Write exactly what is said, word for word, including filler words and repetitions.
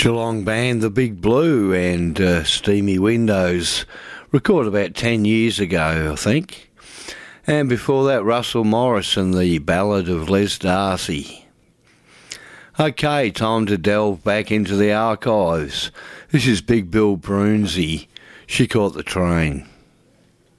Geelong band The Big Blue and uh, Steamy Windows, recorded about ten years ago, I think. And before that, Russell Morris and the Ballad of Les Darcy. Okay, time to delve back into the archives. This is Big Bill Broonzy. She Caught the Train.